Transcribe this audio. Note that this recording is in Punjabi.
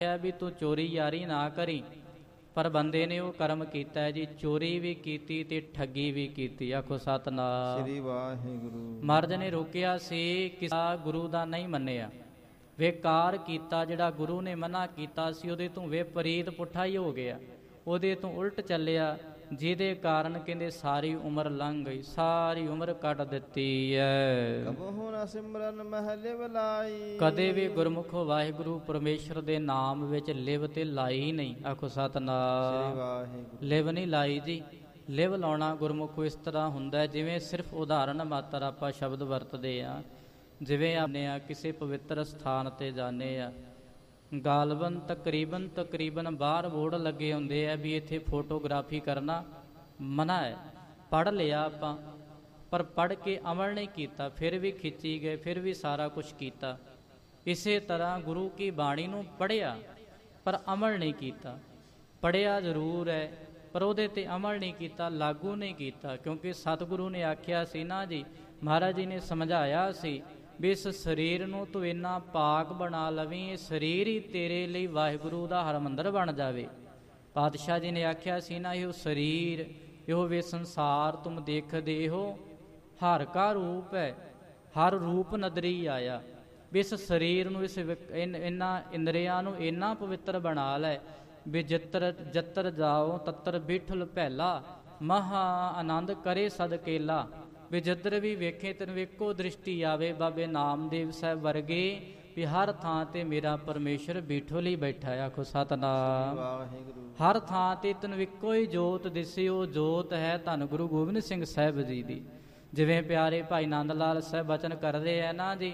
ਵੀ ਤੂੰ ਚੋਰੀ ਯਾਰੀ ਨਾ ਕਰੀ, ਪਰ ਬੰਦੇ ਨੇ ਉਹ ਕਰਮ ਕੀਤਾ ਜੀ, ਚੋਰੀ ਵੀ ਕੀਤੀ ਤੇ ਠੱਗੀ ਵੀ ਕੀਤੀ। ਆਖੋ ਸਤਿਨਾਮ ਸ੍ਰੀ ਵਾਹਿਗੁਰੂ। ਮਹਾਰਾਜ ਨੇ ਰੋਕਿਆ ਸੀ, ਕਿਸੇ ਗੁਰੂ ਦਾ ਨਹੀਂ ਮੰਨਿਆ, ਵੇਕਾਰ ਕੀਤਾ। ਜਿਹੜਾ ਗੁਰੂ ਨੇ ਮਨਾ ਕੀਤਾ ਸੀ ਉਹਦੇ ਤੋਂ ਵਿਪਰੀਤ ਪੁੱਠਾ ਹੀ ਹੋ ਗਿਆ, ਉਹਦੇ ਤੋਂ ਉਲਟ ਚੱਲਿਆ, ਜਿਹਦੇ ਕਾਰਨ ਕਹਿੰਦੇ ਸਾਰੀ ਉਮਰ ਲੰਘ ਗਈ, ਸਾਰੀ ਉਮਰ ਕੱਟ ਦਿੱਤੀ ਹੈ। ਕਬਹੁ ਨ ਸਿਮਰਨ ਮਹਿ ਲਿਵ ਲਾਈ, ਕਦੇ ਵੀ ਗੁਰਮੁਖੋ ਵਾਹਿਗੁਰੂ ਪਰਮੇਸ਼ਰ ਦੇ ਨਾਮ ਵਿੱਚ ਲਿਵ ਤੇ ਲਾਈ ਨਹੀਂ। ਆਖੋ ਸਤਿਨਾਮ ਸ੍ਰੀ ਵਾਹਿਗੁਰੂ। ਲਿਵ ਨਹੀਂ ਲਾਈ ਜੀ। ਲਿਵ ਲਾਉਣਾ ਗੁਰਮੁਖੋ ਇਸ ਤਰ੍ਹਾਂ ਹੁੰਦਾ, ਜਿਵੇਂ ਸਿਰਫ ਉਦਾਹਰਨ ਮਾਤਰ ਆਪਾਂ ਸ਼ਬਦ ਵਰਤਦੇ ਆ। ਜਿਵੇਂ ਆਨੇ ਆ ਕਿਸੇ ਪਵਿੱਤਰ ਸਥਾਨ ਤੇ ਜਾਂਦੇ ਆ, ਗਾਲਬਨ ਤਕਰੀਬਨ ਬਾਹਰ ਬੋਰਡ ਲੱਗੇ ਹੁੰਦੇ ਆ ਵੀ ਇੱਥੇ ਫੋਟੋਗ੍ਰਾਫੀ ਕਰਨਾ ਮਨਾ ਹੈ। ਪੜ੍ਹ ਲਿਆ ਆਪਾਂ, ਪਰ ਪੜ੍ਹ ਕੇ ਅਮਲ ਨਹੀਂ ਕੀਤਾ, ਫਿਰ ਵੀ ਖਿੱਚੀ ਗਏ, ਫਿਰ ਵੀ ਸਾਰਾ ਕੁਝ ਕੀਤਾ। ਇਸੇ ਤਰ੍ਹਾਂ ਗੁਰੂ ਕੀ ਬਾਣੀ ਨੂੰ ਪੜ੍ਹਿਆ ਪਰ ਅਮਲ ਨਹੀਂ ਕੀਤਾ। ਪੜ੍ਹਿਆ ਜ਼ਰੂਰ ਹੈ ਪਰ ਉਹਦੇ ਤੇ ਅਮਲ ਨਹੀਂ ਕੀਤਾ, ਲਾਗੂ ਨਹੀਂ ਕੀਤਾ। ਕਿਉਂਕਿ ਸਤਿਗੁਰੂ ਨੇ ਆਖਿਆ ਸੀ ਨਾ ਜੀ, ਮਹਾਰਾਜ ਜੀ ਨੇ ਸਮਝਾਇਆ ਸੀ ਵੀ ਇਸ ਸਰੀਰ ਨੂੰ ਤੂੰ ਇੰਨਾ ਪਾਕ ਬਣਾ ਲਵੀਂ, ਇਹ ਸਰੀਰ ਹੀ ਤੇਰੇ ਲਈ ਵਾਹਿਗੁਰੂ ਦਾ ਹਰਮੰਦਰ ਬਣ ਜਾਵੇ। ਪਾਤਸ਼ਾਹ ਜੀ ਨੇ ਆਖਿਆ ਸੀ ਨਾ, ਇਹੋ ਸਰੀਰ ਇਹੋ ਵੇ ਸੰਸਾਰ ਤੁਮ ਦੇਖਦੇ ਹੋ, ਹਰ ਕਾ ਰੂਪ ਹੈ, ਹਰ ਰੂਪ ਨਦਰੀ ਆਇਆ। ਵੀ ਇਸ ਸਰੀਰ ਨੂੰ, ਇਸ ਇਹਨਾਂ ਇੰਦਰੀਆਂ ਨੂੰ ਇੰਨਾ ਪਵਿੱਤਰ ਬਣਾ ਲੈ ਵੀ ਜੱਤਰ ਜਾਓ ਤੱਤਰ ਬਿਠਲ ਪਹਿਲਾ, ਮਹਾ ਆਨੰਦ ਕਰੇ ਸਦ ਕੇਲਾ। ਵੀ ਜਿੱਧਰ ਵੀ ਵੇਖੇ ਤੈਨੂੰ ਇੱਕੋ ਦ੍ਰਿਸ਼ਟੀ ਆਵੇ ਬਾਬੇ ਨਾਮਦੇਵ ਸਾਹਿਬ ਵਰਗੇ, ਵੀ ਹਰ ਥਾਂ ਤੇ ਮੇਰਾ ਪਰਮੇਸ਼ਰ ਬੈਠੋ ਲਈ ਬੈਠਾ। ਆਖੋ ਸਤਿਨਾਮ ਹਰ ਥਾਂ ਤੇ ਤੈਨੂੰ ਇੱਕੋ ਹੀ ਜੋਤ ਦਿਸੇ, ਉਹ ਜੋਤ ਹੈ ਧੰਨ ਗੁਰੂ ਗੋਬਿੰਦ ਸਿੰਘ ਸਾਹਿਬ ਜੀ ਦੀ। ਜਿਵੇਂ ਪਿਆਰੇ ਭਾਈ ਨੰਦ ਲਾਲ ਸਾਹਿਬ ਬਚਨ ਕਰਦੇ ਹੈ ਨਾ ਜੀ,